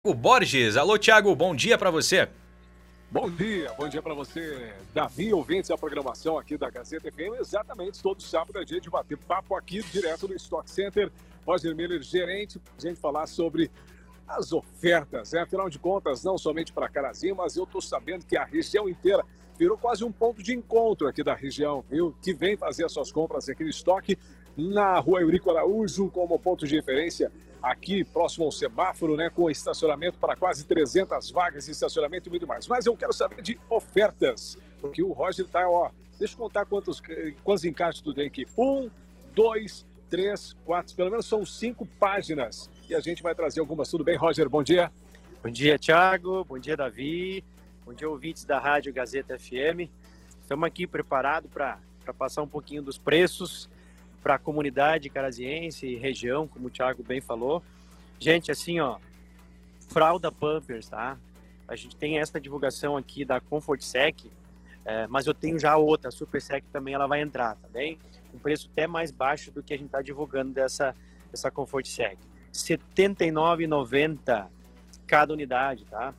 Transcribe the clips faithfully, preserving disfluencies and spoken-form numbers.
O Borges. Alô, Thiago, bom dia para você. Bom dia, bom dia para você, Davi, ouvintes da programação aqui da Gazeta F M. Exatamente, todo sábado é dia de bater papo aqui direto do Stock Center. Roger Miller, gerente, para a gente falar sobre as ofertas, né? Afinal de contas, não somente para Carazinho, mas eu estou sabendo que a região inteira virou quase um ponto de encontro aqui da região, viu? Que vem fazer as suas compras aqui no estoque na Rua Eurico Araújo, como ponto de referência aqui próximo ao semáforo, né, com estacionamento para quase trezentas vagas de estacionamento e muito mais. Mas eu quero saber de ofertas, porque o Roger tá, ó, deixa eu contar quantos, quantos encaixes tu tem aqui. Um, dois, três, quatro, pelo menos são cinco páginas. E a gente vai trazer algumas. Tudo bem, Roger? Bom dia. Bom dia, Thiago. Bom dia, Davi. Bom dia, ouvintes da Rádio Gazeta F M. Estamos aqui preparados para passar um pouquinho dos preços para a comunidade caraziense e região, como o Thiago bem falou. Gente, assim, ó, fralda Pampers, tá? A gente tem essa divulgação aqui da Comfort Sec, é, mas eu tenho já outra, a Super Sec também, ela vai entrar, tá bem? Um preço até mais baixo do que a gente está divulgando dessa, dessa Comfort Sec. setenta e nove reais e noventa centavos cada unidade, tá?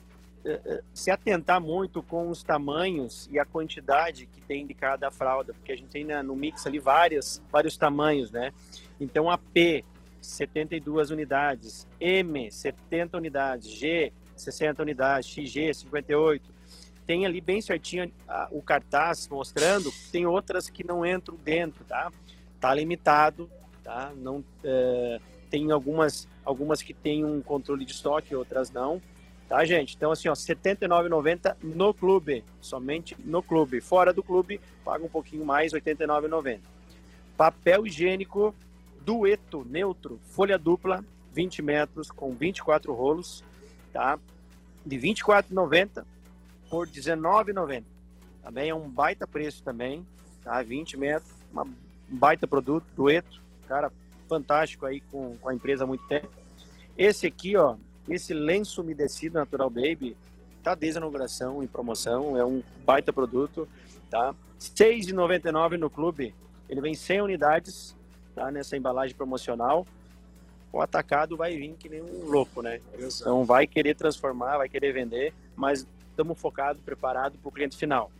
Se atentar muito com os tamanhos e a quantidade que tem de cada fralda, porque a gente tem no mix ali várias, vários tamanhos, né? Então a P, setenta e duas unidades, M, setenta unidades, G, sessenta unidades, X G, cinquenta e oito. Tem ali bem certinho a, o cartaz mostrando, tem outras que não entram dentro, tá? Tá limitado, tá? Não, é, tem algumas, algumas que tem um controle de estoque, outras não. Tá, gente? Então, assim, ó, setenta e nove reais e noventa centavos no clube, somente no clube. Fora do clube, paga um pouquinho mais, oitenta e nove reais e noventa centavos. Papel higiênico dueto, neutro, folha dupla, vinte metros, com vinte e quatro rolos, tá? De vinte e quatro reais e noventa centavos por dezenove reais e noventa centavos. Também é um baita preço também, tá? vinte metros, uma, um baita produto, dueto, cara, fantástico aí com, com a empresa há muito tempo. Esse aqui, ó, esse lenço umedecido Natural Baby tá desde a inauguração em promoção, é um baita produto, tá? seis reais e noventa e nove centavos no clube, ele vem cem unidades, tá? Nessa embalagem promocional. O atacado vai vir que nem um louco, né? Então vai querer transformar, vai querer vender, mas estamos focados, preparados para o cliente final.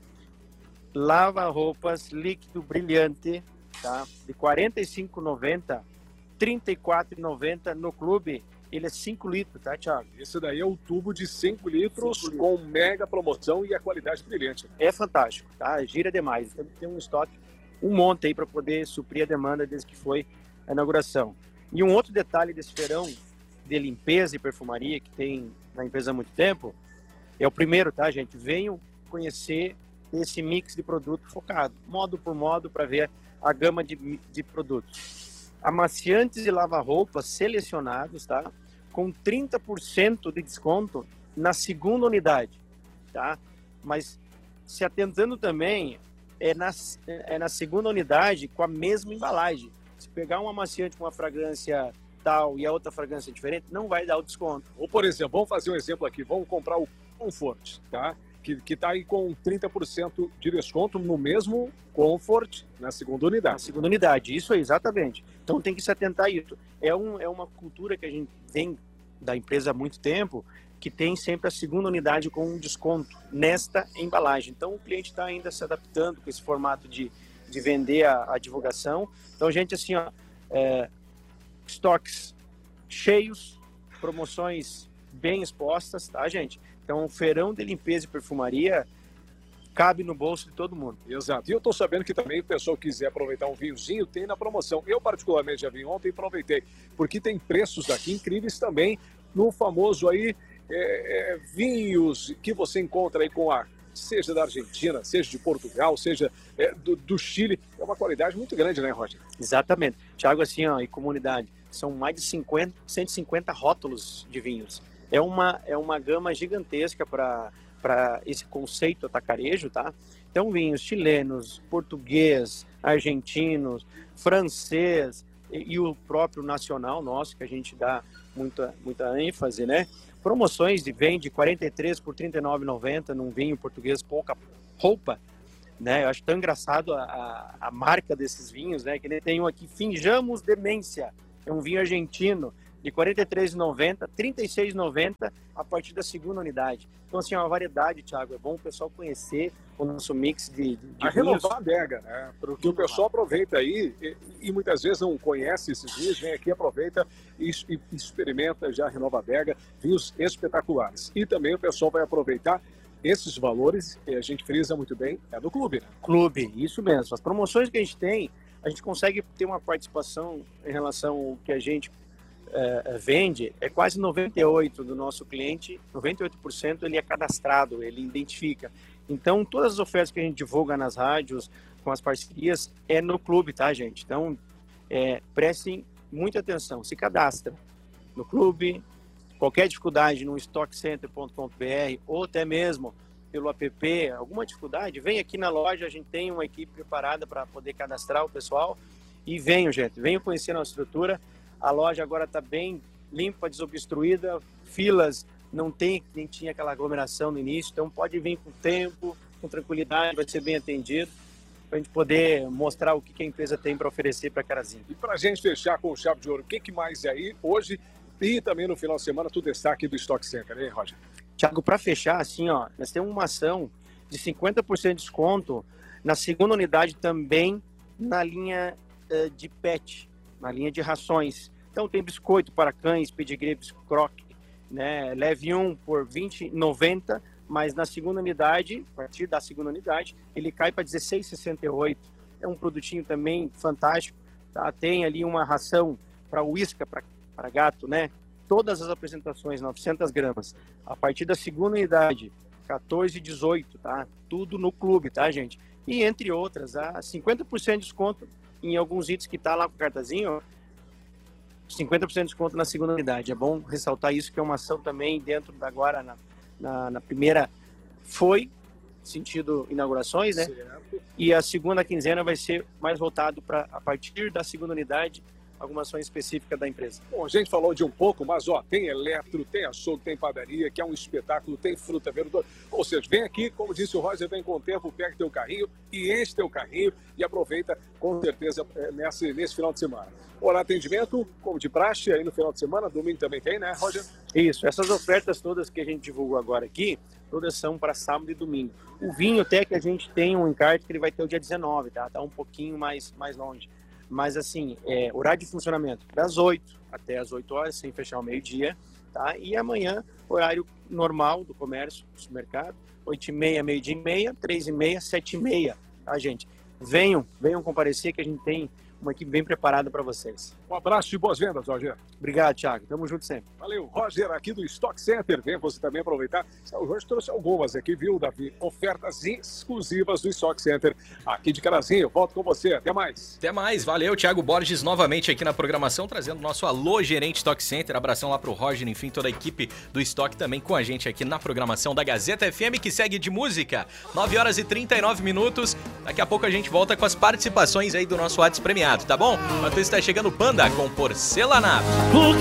Lava-roupas líquido brilhante, tá? De quarenta e cinco reais e noventa centavos, trinta e quatro reais e noventa centavos no clube. Ele é cinco litros, tá, Thiago? Esse daí é o tubo de cinco litros, cinco litros com mega promoção e a qualidade brilhante. É fantástico, tá? Gira demais. Tem, tem um estoque, um monte aí para poder suprir a demanda desde que foi a inauguração. E um outro detalhe desse feirão de limpeza e perfumaria que tem na empresa há muito tempo, é o primeiro, tá, gente? Venham conhecer esse mix de produto focado, modo por modo, para ver a gama de, de produtos. Amaciantes e lava-roupas selecionados, tá? Com trinta por cento de desconto na segunda unidade, tá? Mas se atentando também, é na, é na segunda unidade com a mesma embalagem. Se pegar um amaciante com uma fragrância tal e a outra fragrância diferente, não vai dar o desconto. Ou, por exemplo, vamos fazer um exemplo aqui, vamos comprar o Comfort, tá? Que está aí com trinta por cento de desconto no mesmo Comfort na segunda unidade. Na segunda unidade, isso aí, exatamente. Então tem que se atentar a isso. É, um, é uma cultura que a gente tem da empresa há muito tempo, que tem sempre a segunda unidade com um desconto nesta embalagem. Então o cliente está ainda se adaptando com esse formato de, de vender a, a divulgação. Então, gente, assim, ó, é, estoques cheios, promoções bem expostas, tá, gente? Então, o feirão de limpeza e perfumaria cabe no bolso de todo mundo. Exato. E eu estou sabendo que também o pessoal quiser aproveitar um vinhozinho, tem na promoção. Eu, particularmente, já vim ontem e aproveitei, porque tem preços daqui incríveis também no famoso aí é, é, vinhos que você encontra aí com a, seja da Argentina, seja de Portugal, seja é, do, do Chile. É uma qualidade muito grande, né, Roger? Exatamente. Thiago, assim, ó, e comunidade, são mais de cinquenta, cento e cinquenta rótulos de vinhos. É uma, é uma gama gigantesca para para esse conceito atacarejo, tá? Então, vinhos chilenos, português, argentinos, francês e, e o próprio nacional nosso, que a gente dá muita, muita ênfase, né? Promoções de vem de quarenta e três por trinta e nove reais e noventa centavos num vinho português pouca roupa, né? Eu acho tão engraçado a, a, a marca desses vinhos, né? Que nem tem um aqui, Finjamos Demência, é um vinho argentino, de quarenta e três reais e noventa centavos, trinta e seis reais e noventa centavos a partir da segunda unidade. Então, assim, é uma variedade, Thiago. É bom o pessoal conhecer o nosso mix de, de, de a renovar a adega, né? Porque o pessoal aproveita aí e, e muitas vezes não conhece esses vinhos, vem aqui, aproveita e, e experimenta já a Renova Adega, vinhos espetaculares. E também o pessoal vai aproveitar esses valores, que a gente frisa muito bem, é do clube, né? Clube, isso mesmo. As promoções que a gente tem, a gente consegue ter uma participação em relação ao que a gente é, vende, é quase noventa e oito por cento do nosso cliente, noventa e oito por cento ele é cadastrado, ele identifica. Então, todas as ofertas que a gente divulga nas rádios, com as parcerias, é no clube, tá, gente? Então, é, prestem muita atenção, se cadastra no clube. Qualquer dificuldade no stock center ponto com ponto b r ou até mesmo pelo app, alguma dificuldade, vem aqui na loja, a gente tem uma equipe preparada para poder cadastrar o pessoal e venham, gente, venham conhecer a nossa estrutura. A loja agora está bem limpa, desobstruída, filas, não tem, nem tinha aquela aglomeração no início, então pode vir com tempo, com tranquilidade, vai ser bem atendido, para a gente poder mostrar o que a empresa tem para oferecer para Carazinho. E para a gente fechar com chave de ouro, o que, que mais é aí hoje e também no final de semana, tu destaque do Stock Center, hein, Roger? Thiago, para fechar, assim, ó, nós temos uma ação de cinquenta por cento de desconto na segunda unidade também na linha uh, de pet, na linha de rações. Então tem biscoito para cães, pedigree, biscroque, né? Leve um por vinte reais e noventa centavos, mas na segunda unidade, a partir da segunda unidade, ele cai para dezesseis reais e sessenta e oito centavos. É um produtinho também fantástico, tá? Tem ali uma ração para uísca, para para gato, né? Todas as apresentações, novecentas gramas. A partir da segunda unidade, quatorze reais e dezoito centavos, tá? Tudo no clube, tá, gente? E entre outras, a cinquenta por cento de desconto em alguns itens que tá lá com o cartazinho, ó, cinquenta por cento de desconto na segunda unidade. É bom ressaltar isso, que é uma ação também dentro da agora, na, na, na primeira foi, sentido inaugurações, né? Certo. E a segunda quinzena vai ser mais voltado para, a partir da segunda unidade, alguma ação específica da empresa. Bom, a gente falou de um pouco, mas ó, tem eletro, tem açougue, tem padaria, que é um espetáculo, tem fruta, verdura. Ou seja, vem aqui, como disse o Roger, vem com o tempo, pega teu carrinho e enche teu carrinho e aproveita com certeza nesse, nesse final de semana. Horário de atendimento, como de praxe, aí no final de semana, domingo também tem, né, Roger? Isso, essas ofertas todas que a gente divulgou agora aqui, todas são para sábado e domingo. O vinho até que a gente tem um encarte que ele vai ter o dia dezenove, tá? Tá um pouquinho mais, mais longe. Mas assim, é, horário de funcionamento das oito até as oito horas, sem fechar o meio-dia, tá? E amanhã, horário normal do comércio, do supermercado, oito e meia, meio-dia e meia, três e meia, sete e meia, tá, gente? Venham, venham comparecer que a gente tem uma equipe bem preparada para vocês. Um abraço e boas vendas, Roger. Obrigado, Thiago. Tamo junto sempre. Valeu, Roger, aqui do Stock Center. Vem você também aproveitar. O Roger trouxe algumas aqui, viu, Davi? Ofertas exclusivas do Stock Center aqui de Carazinho. Volto com você. Até mais. Até mais. Valeu, Thiago Borges, novamente aqui na programação, trazendo nosso alô gerente Stock Center. Abração lá pro Roger, enfim, toda a equipe do Stock também com a gente aqui na programação da Gazeta F M, que segue de música. nove horas e trinta e nove minutos. Daqui a pouco a gente volta com as participações aí do nosso WhatsApp premiado, tá bom? Enquanto isso, tá chegando Panda com Porcelanato.